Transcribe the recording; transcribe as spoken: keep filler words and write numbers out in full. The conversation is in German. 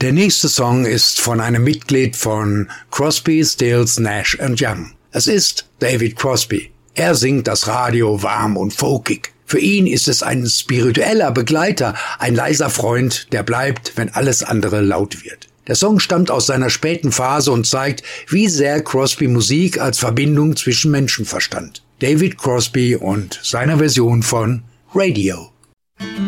Der nächste Song ist von einem Mitglied von Crosby, Stills, Nash and Young. Es ist David Crosby. Er singt das Radio warm und folkig. Für ihn ist es ein spiritueller Begleiter, ein leiser Freund, der bleibt, wenn alles andere laut wird. Der Song stammt aus seiner späten Phase und zeigt, wie sehr Crosby Musik als Verbindung zwischen Menschen verstand. David Crosby und seine Version von Radio.